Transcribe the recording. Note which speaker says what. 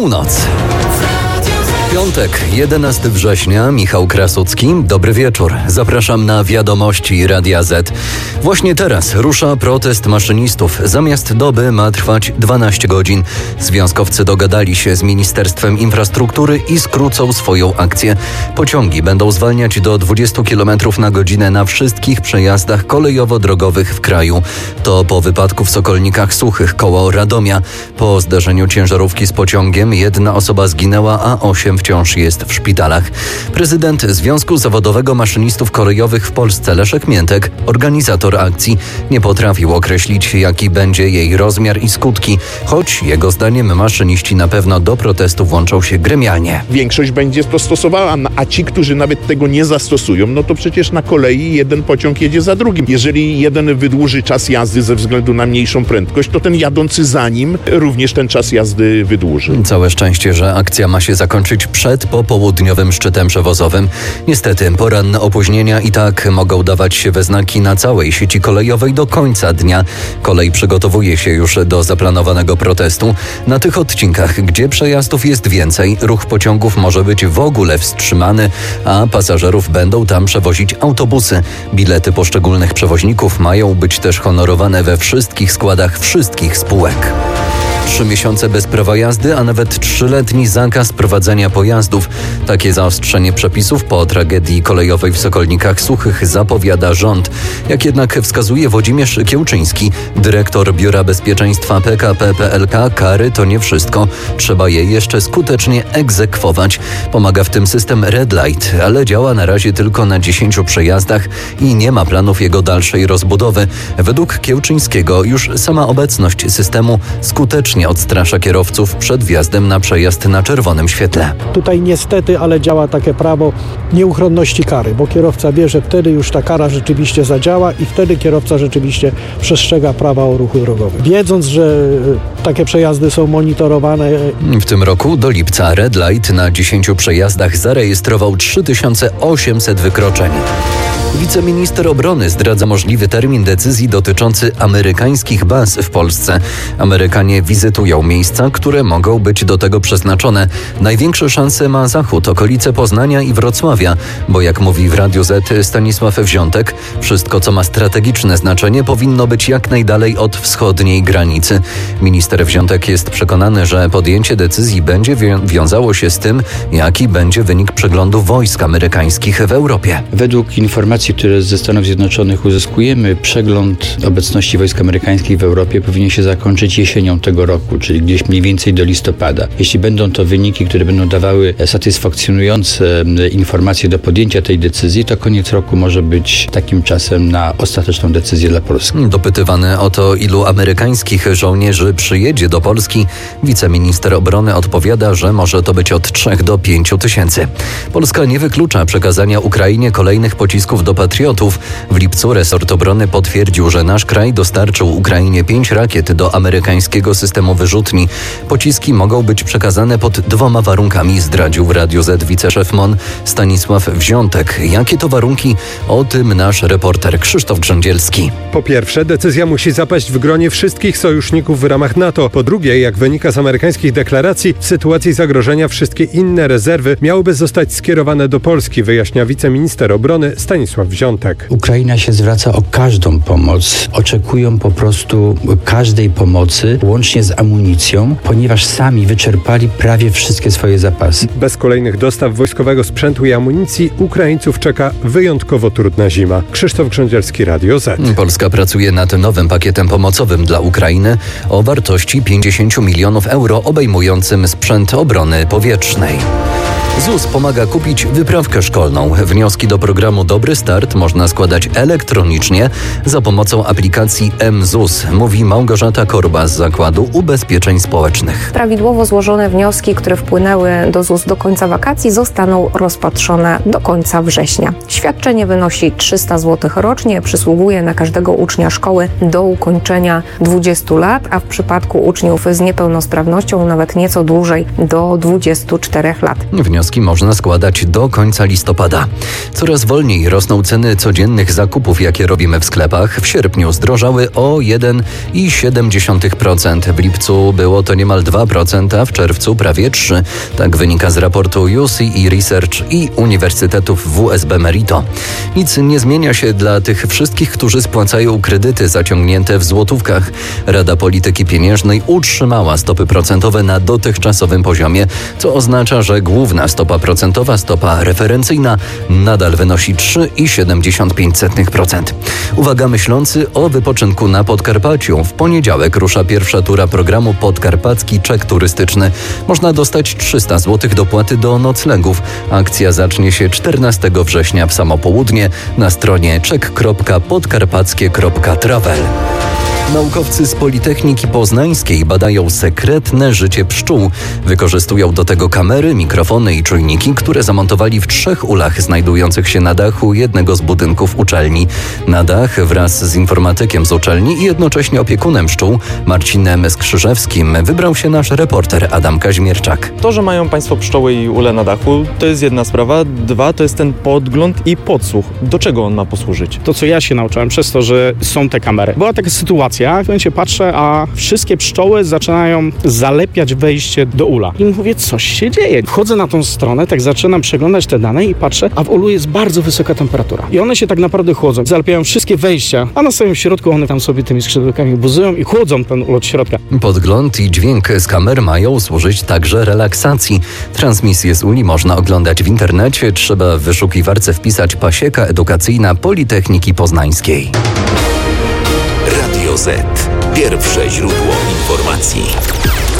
Speaker 1: Północ. Piątek, 11 września, Michał Krasucki. Dobry wieczór. Zapraszam na wiadomości Radia Z. Właśnie teraz rusza protest maszynistów. Zamiast doby ma trwać 12 godzin. Związkowcy dogadali się z Ministerstwem Infrastruktury i skrócą swoją akcję. Pociągi będą zwalniać do 20 km na godzinę na wszystkich przejazdach kolejowo-drogowych w kraju. To po wypadku w Sokolnikach Suchych koło Radomia. Po zdarzeniu ciężarówki z pociągiem 1 osoba zginęła, a 8 wciąż jest w szpitalach. Prezydent Związku Zawodowego Maszynistów Kolejowych w Polsce Leszek Miętek, organizator akcji, nie potrafił określić, jaki będzie jej rozmiar i skutki, choć jego zdaniem maszyniści na pewno do protestu włączą się gremialnie.
Speaker 2: Większość będzie to stosowała, a ci, którzy nawet tego nie zastosują, no to przecież na kolei jeden pociąg jedzie za drugim. Jeżeli jeden wydłuży czas jazdy ze względu na mniejszą prędkość, to ten jadący za nim również ten czas jazdy wydłuży.
Speaker 1: Całe szczęście, że akcja ma się zakończyć przed popołudniowym szczytem przewozowym. Niestety poranne opóźnienia i tak mogą dawać się we znaki na całej sieci kolejowej do końca dnia. Kolej przygotowuje się już do zaplanowanego protestu. Na tych odcinkach, gdzie przejazdów jest więcej, ruch pociągów może być w ogóle wstrzymany, a pasażerów będą tam przewozić autobusy. Bilety poszczególnych przewoźników mają być też honorowane we wszystkich składach wszystkich spółek. 3 miesiące bez prawa jazdy, a nawet 3-letni zakaz prowadzenia pojazdów. Takie zaostrzenie przepisów po tragedii kolejowej w Sokolnikach Suchych zapowiada rząd. Jak jednak wskazuje Włodzimierz Kiełczyński, dyrektor Biura Bezpieczeństwa PKP PLK, kary to nie wszystko. Trzeba je jeszcze skutecznie egzekwować. Pomaga w tym system Red Light, ale działa na razie tylko na 10 przejazdach i nie ma planów jego dalszej rozbudowy. Według Kiełczyńskiego już sama obecność systemu skutecznie odstrasza kierowców przed wjazdem na przejazd na czerwonym świetle.
Speaker 3: Tutaj niestety, ale działa takie prawo nieuchronności kary, bo kierowca wie, że wtedy już ta kara rzeczywiście zadziała i wtedy kierowca rzeczywiście przestrzega prawa o ruchu drogowym. Wiedząc, że takie przejazdy są monitorowane.
Speaker 1: W tym roku do lipca Red Light na 10 przejazdach zarejestrował 3800 wykroczeń. Wiceminister obrony zdradza możliwy termin decyzji dotyczący amerykańskich baz w Polsce. Amerykanie wizytują miejsca, które mogą być do tego przeznaczone. Największe szanse ma Zachód, okolice Poznania i Wrocławia, bo jak mówi w Radiu Z Stanisław Wziątek, wszystko co ma strategiczne znaczenie powinno być jak najdalej od wschodniej granicy. Minister Wziątek jest przekonany, że podjęcie decyzji będzie wiązało się z tym, jaki będzie wynik przeglądu wojsk amerykańskich w Europie.
Speaker 4: Według informacji, które ze Stanów Zjednoczonych uzyskujemy, przegląd obecności wojsk amerykańskich w Europie powinien się zakończyć jesienią tego roku, czyli gdzieś mniej więcej do listopada. Jeśli będą to wyniki, które będą dawały satysfakcjonujące informacje do podjęcia tej decyzji, to koniec roku może być takim czasem na ostateczną decyzję dla Polski.
Speaker 1: Dopytywany o to, ilu amerykańskich żołnierzy przyjedzie do Polski, wiceminister obrony odpowiada, że może to być od 3 do 5 tysięcy. Polska nie wyklucza przekazania Ukrainie kolejnych pocisków do Patriotów. W lipcu resort obrony potwierdził, że nasz kraj dostarczył Ukrainie 5 rakiet do amerykańskiego systemu wyrzutni. Pociski mogą być przekazane pod 2 warunkami, zdradził w Radiu Z wiceszef MON Stanisław Wziątek. Jakie to warunki? O tym nasz reporter Krzysztof Grządzielski.
Speaker 5: Po pierwsze, decyzja musi zapaść w gronie wszystkich sojuszników w ramach NATO. Po drugie, jak wynika z amerykańskich deklaracji, w sytuacji zagrożenia wszystkie inne rezerwy miałyby zostać skierowane do Polski, wyjaśnia wiceminister obrony Stanisław Wziątek.
Speaker 4: Ukraina się zwraca o każdą pomoc. Oczekują po prostu każdej pomocy, łącznie z amunicją, ponieważ sami wyczerpali prawie wszystkie swoje zapasy.
Speaker 5: Bez kolejnych dostaw wojskowego sprzętu i amunicji Ukraińców czeka wyjątkowo trudna zima. Krzysztof Grządzielski, Radio Z.
Speaker 1: Polska pracuje nad nowym pakietem pomocowym dla Ukrainy o wartości 50 milionów euro, obejmującym sprzęt obrony powietrznej. ZUS pomaga kupić wyprawkę szkolną. Wnioski do programu Dobry Start można składać elektronicznie za pomocą aplikacji mZUS, mówi Małgorzata Korba z Zakładu Ubezpieczeń Społecznych.
Speaker 6: Prawidłowo złożone wnioski, które wpłynęły do ZUS do końca wakacji, zostaną rozpatrzone do końca września. Świadczenie wynosi 300 zł rocznie, przysługuje na każdego ucznia szkoły do ukończenia 20 lat, a w przypadku uczniów z niepełnosprawnością nawet nieco dłużej, do 24 lat.
Speaker 1: wnioski można składać do końca listopada. Coraz wolniej rosną ceny codziennych zakupów, jakie robimy w sklepach. W sierpniu zdrożały o 1,7%. W lipcu było to niemal 2%, a w czerwcu prawie 3%. Tak wynika z raportu UCE Research i Uniwersytetów WSB Merito. Nic nie zmienia się dla tych wszystkich, którzy spłacają kredyty zaciągnięte w złotówkach. Rada Polityki Pieniężnej utrzymała stopy procentowe na dotychczasowym poziomie, co oznacza, że główna stopa procentowa, stopa referencyjna, nadal wynosi 3,75%. Uwaga myślący o wypoczynku na Podkarpaciu. W poniedziałek rusza pierwsza tura programu Podkarpacki Czek Turystyczny. Można dostać 300 zł dopłaty do noclegów. Akcja zacznie się 14 września w samo południe na stronie czek.podkarpackie.travel. Naukowcy z Politechniki Poznańskiej badają sekretne życie pszczół. Wykorzystują do tego kamery, mikrofony i czujniki, które zamontowali w 3 ulach znajdujących się na dachu jednego z budynków uczelni. Na dach wraz z informatykiem z uczelni i jednocześnie opiekunem pszczół Marcinem Skrzyżewskim wybrał się nasz reporter Adam Kaźmierczak.
Speaker 7: To, że mają Państwo pszczoły i ule na dachu, to jest jedna sprawa. 2, to jest ten podgląd i podsłuch. Do czego on ma posłużyć?
Speaker 8: To, co ja się nauczyłem przez to, że są te kamery. Była taka sytuacja, w momencie patrzę, a wszystkie pszczoły zaczynają zalepiać wejście do ula. I mówię, coś się dzieje. Wchodzę na tą stronę, tak zaczynam przeglądać te dane i patrzę, a w ulu jest bardzo wysoka temperatura. I one się tak naprawdę chłodzą. Zalepiają wszystkie wejścia, a na samym środku one tam sobie tymi skrzydełkami buzują i chłodzą ten ul od środka.
Speaker 1: Podgląd i dźwięk z kamer mają służyć także relaksacji. Transmisję z uli można oglądać w internecie. Trzeba w wyszukiwarce wpisać Pasieka Edukacyjna Politechniki Poznańskiej.
Speaker 9: Radio Z. Pierwsze źródło informacji.